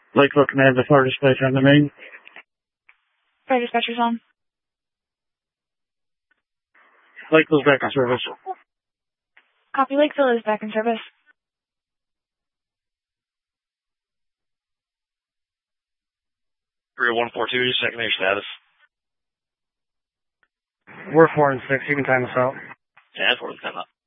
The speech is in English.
Lakeville Command, the fire dispatcher on the main. Fire dispatcher's on. Lakeville's back in service. Copy, Lakeville is back in service. Rear 142, checking your status. We're 4 and 6. You can time us out. Yeah, 4 and 10 up.